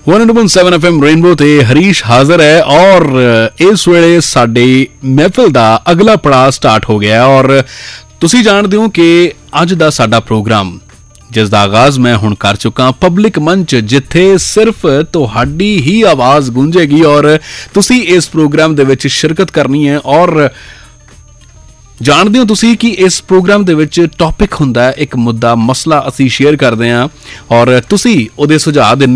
107 FM rainbow ते हरीश हाजिर है और इस वेले साडी महफिल दा अगला पड़ाव स्टार्ट हो गया और तुसी जानदे हो कि अज दा साडा प्रोग्राम जिस दा आगाज मैं हुण कर चुका पब्लिक मंच जिथे सिर्फ तुहाडी ही आवाज गूंजेगी और तुसी इस प्रोग्राम दे विच शिरकत करनी है और जानते हो तुसी कि इस प्रोग्राम दे विच टॉपिक हुंदा है एक मुद्दा मसला असी शेयर करते हैं और तुसी उहदे सुझाव